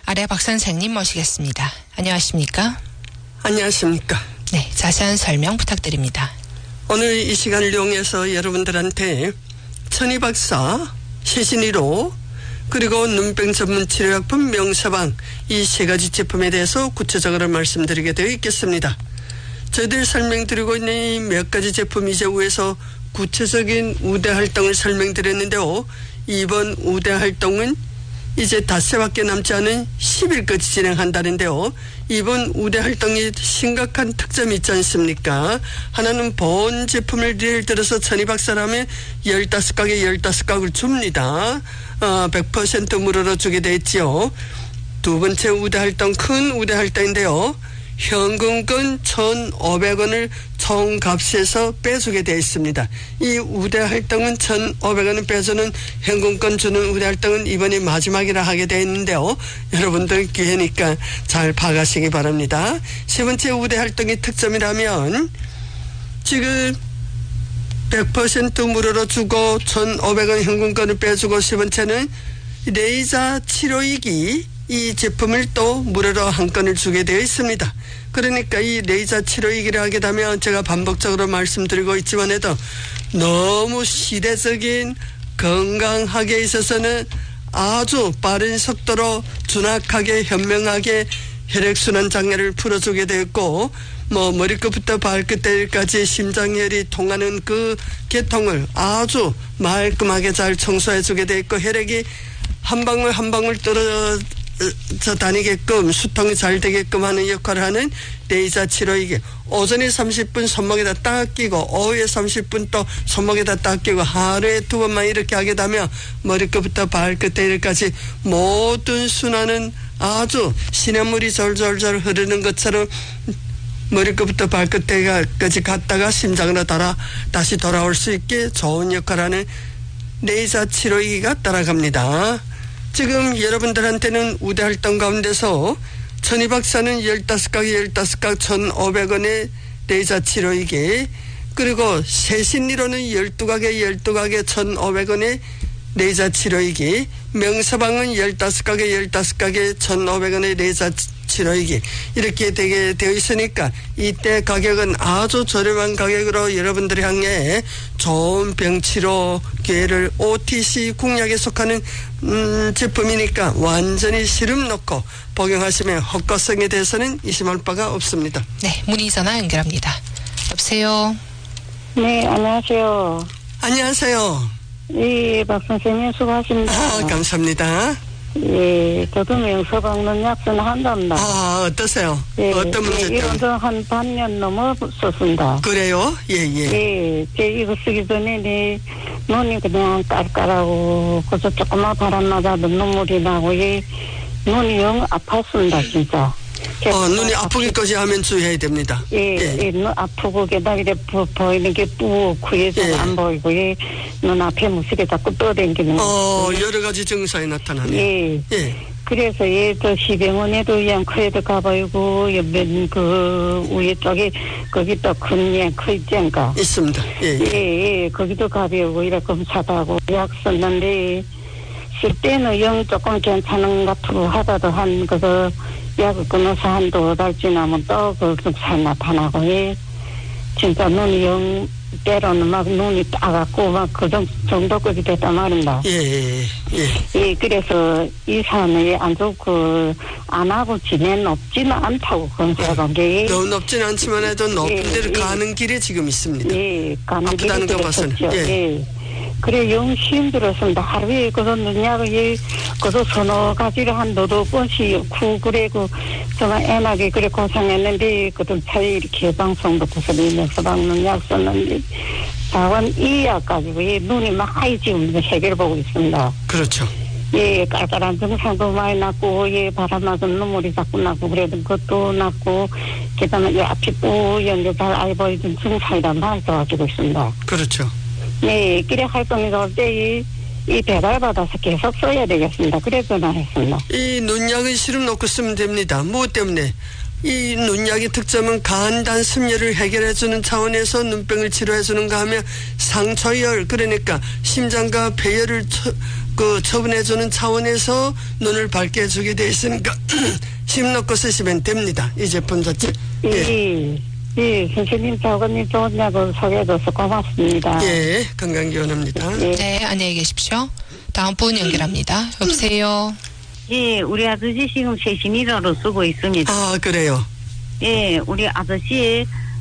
아래 박 선생님 모시겠습니다. 안녕하십니까? 안녕하십니까? 네, 자세한 설명 부탁드립니다. 오늘 이 시간을 이용해서 여러분들한테 천희박사, 시신이로 그리고 눈병 전문 치료약품 명사방 이 세 가지 제품에 대해서 구체적으로 말씀드리게 되어 있겠습니다. 저희들 설명드리고 있는 이 몇 가지 제품 이제 위에서 구체적인 우대 활동을 설명드렸는데요. 이번 우대 활동은 이제 닷새밖에 남지 않은 10일까지 진행한다는데요. 이번 우대 활동이 심각한 특점이 있지 않습니까? 하나는 본 제품을 예를 들어서 천희박사라면 15가게 15각을 줍니다. 100% 무료로 주게 돼 있지요. 두 번째 우대 활동, 큰 우대 활동인데요. 현금권 1,500원을 총값에서 빼주게 되어 있습니다. 이 우대 활동은 1,500원을 빼주는 현금권 주는 우대 활동은 이번이 마지막이라 하게 되어 있는데요. 여러분들 기회니까 잘 봐가시기 바랍니다. 세 번째 우대 활동의 특점이라면 지금 100% 무료로 주고 1,500원 현금권을 빼주고 세 번째는 레이저 치료이기 이 제품을 또 무료로 한 건을 주게 되어 있습니다. 그러니까 이 레이저 치료이기를 하게 되면 제가 반복적으로 말씀드리고 있지만 해도 너무 시대적인 건강하게 있어서는 아주 빠른 속도로 준확하게 현명하게 혈액순환 장애를 풀어주게 되어 있고 머리끝부터 발끝까지 심장혈이 통하는 그 계통을 아주 말끔하게 잘 청소해주게 되어 있고 혈액이 한 방울 한 방울 떨어져 다니게끔 수통이 잘 되게끔 하는 역할을 하는 레이저 치료이기. 오전에 30분 손목에다 딱 끼고 오후에 30분 또 손목에다 딱 끼고 하루에 2번만 이렇게 하게 되면 머리끝부터 발끝까지 모든 순환은 아주 시냇물이 졸졸졸 흐르는 것처럼 머리끝부터 발끝까지 갔다가 심장으로 다시 돌아올 수 있게 좋은 역할을 하는 레이저 치료이기가 따라갑니다. 지금 여러분들한테는 우대 활동 가운데서 천희박사는 15가게 15각 1,500원의 레이저 치료이기 그리고 세신리로는 12가게 12가게 1,500원의 레이저 치료이기 명사방은 15가게 15가게 1,500원의 레이저 치료이기 이렇게 되게 되어 있으니까 이때 가격은 아주 저렴한 가격으로 여러분들이 향해 좋은 병치료 기회를 OTC 공약에 속하는 제품이니까 완전히 시름 놓고 복용하시면 효과성에 대해서는 의심할 바가 없습니다. 네, 문의전화 연결합니다. 여보세요. 네, 안녕하세요. 안녕하세요. 예, 박 선생님 수고하십니다. 감사합니다. 예, 저도 명서방론 약선 한답니다. 어떠세요? 예, 어떤 문제 때문에? 이런도 한 반년 넘어 썼습니다. 그래요? 예, 제 이거 쓰기 전에 내 눈이 그냥 깔깔하고 그래서 조금만 바람 맞아도 눈물이 나고 눈이 영 아팠습니다, 진짜. 눈이 아프기까지 하면 주의해야 됩니다. 예, 눈 아프고 게다가 이래 보이는 게 뿌고 해서 안 보이고 눈 앞에 무식에 자꾸 떠다니는 여러 가지 증상이 나타나네요. 예. 그래서 저 시병원에도 그래도 가보이고 옆에 그 위에 쪽에 거기 또 큰 있잖가. 있습니다. 예. 거기도 가보이고 이래 검사하고 약 썼는데 쓸 때는 영 조금 괜찮은 것 같고 하다도 한 그거 약을 끊어서 한 2달 지나면 또 그 살 나타나고 진짜 눈이 영 때로는 막 눈이 따갑고 막 그 정도까지 됐단 말입니다. 예. 그래서 이 사람이 안 좋고 안 하고 지내 높지는 않다고 검사한 게. 너무 높지는 않지만 해도 높은 데를 가는 길에 지금 있습니다. 가는 아프다는 거 봐서는. 그래 영 힘들었습니다. 하루에 그거 눈약을 그거 서너 가지를 한 4번씩 그래고 정말 애나게 그래 고생했는데 그돈 차에 이렇게 방송도 부서지면서 방는 약 썼는데 자원 이 약 가지고 눈이 막 하이 지금 해결 보고 있습니다. 그렇죠. 깔깔한 증상도 많이 났고 바람 맞은 눈물이 자꾸 나고 그래도 그것도 났고 그다음에 앞이 뿌연 게 잘 알 보이던 증상이란 많이 좋아지고 있습니다. 그렇죠. 네, 그래 활동이 좋을 때 이 배달받아서 계속 써야 되겠습니다. 그래 전화했습니다. 이 눈약은 시름 놓고 쓰면 됩니다. 무엇 때문에? 이 눈약의 특점은 간단 숨열을 해결해주는 차원에서 눈병을 치료해주는가 하면 상처열, 그러니까 심장과 폐열을 처분해주는 차원에서 눈을 밝게 해주게 되어 있으니까 심 넣고 쓰시면 됩니다. 이 제품 자체. 예, 선생님, 작가님 좋은 약을 소개해줘서 고맙습니다. 예, 건강기원합니다. 예. 네, 안녕히 계십시오. 다음 분 연결합니다. 여보세요. 예, 우리 아저씨 지금 세신이라로 쓰고 있습니다. 아, 그래요? 예, 우리 아저씨,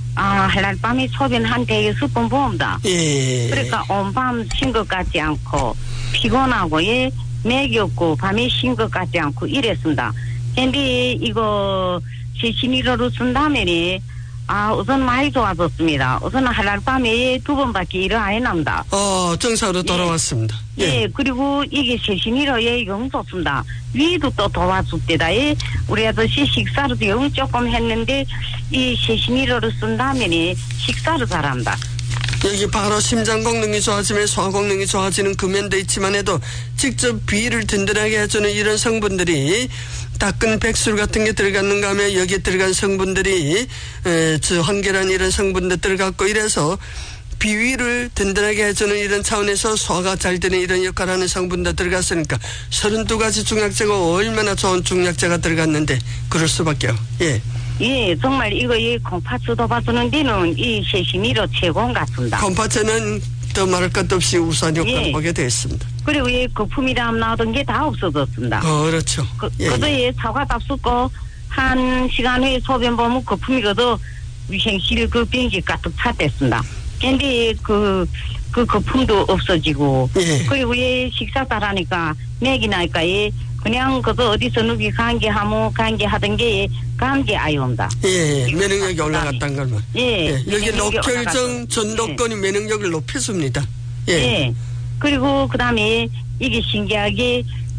할날 밤에 소변 한 100여 번 봅니다. 예. 그러니까 온밤 쉰 것 같지 않고, 피곤하고, 예, 맥이 없고, 밤에 쉰 것 같지 않고, 이랬습니다. 근데 이거, 세신이라로 쓴다면에, 우선 많이 좋아졌습니다. 우선 할날 밤에 2번밖에 일을 안 해납니다. 정상으로 돌아왔습니다. 예, 그리고 이게 세신이로에 영 좋습니다. 위도 또 도와줄 때다. 예, 우리 아저씨 식사를 영 조금 했는데, 이 세신이로를 쓴다면 식사를 잘합니다. 여기 바로 심장功능이 좋아지면 소화功능이 좋아지는 금연도 있지만 해도 직접 비위를 든든하게 해주는 이런 성분들이 닦은 백술 같은 게 들어갔는가 하면 여기에 들어간 성분들이 황계란 이런 성분들 들어갔고 이래서 비위를 든든하게 해주는 이런 차원에서 소화가 잘 되는 이런 역할을 하는 성분도 들어갔으니까 32가지 중약제가 얼마나 좋은 중약제가 들어갔는데 그럴 수밖에요. 예. 예, 정말 이거 콩팥수 도와주는 데는 이 세신이로 최고인 것 같습니다. 콩팥에는 더 말할 것도 없이 우수한 효과를 보게 되었습니다. 그리고 이 거품이랑 나오던 게 다 없어졌습니다. 그렇죠. 그거에 사과 다 쏟고 한 시간 후에 소변 보면 거품이 그도 위생실 그 변기 가득 찼댔습니다. 근데 그 거품도 없어지고 그리고 식사 잘하니까 맥이 나니까 그냥 그거 어디서 누기 감기하던 게 감기 아예 온다. 예, 면역력이 올라갔다는 걸만. 예. 여기 녹혈정 전도권이 면역력을 높여줍니다. 예. 그리고 그 다음에 이게 신기하게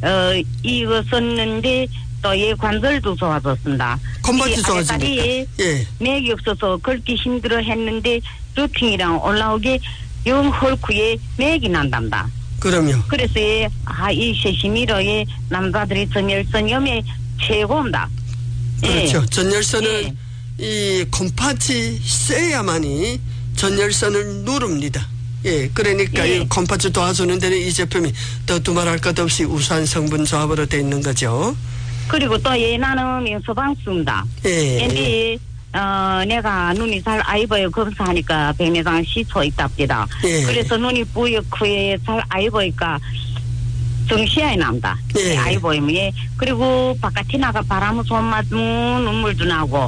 이거 썼는데 또 관절도 좋아졌습니다. 콩팥이 좋아집니다. 예. 맥이 없어서 걷기 힘들어 했는데 루팅이랑 올라오게 영 헐크에 맥이 난답니다. 그럼요. 그래서 이 세시미로의 남자들이 전열선염에 최고입니다. 그렇죠. 전열선은 이 콩팥이 세야만이 전열선을 누릅니다. 예, 그러니까 이 콩팥을 도와주는 데는 이 제품이 더 두말할 것 없이 우수한 성분 조합으로 되어 있는 거죠. 그리고 또 나는 명소방 씁니다. 근데 내가 눈이 잘 안 보여 검사하니까 백내장 시초 있답니다. 그래서 눈이 뿌옇게 잘 안 보니까 정시야에 납니다. 안 보이면 그리고 바깥에 나가 바람을 좀 맞으면 눈물도 나고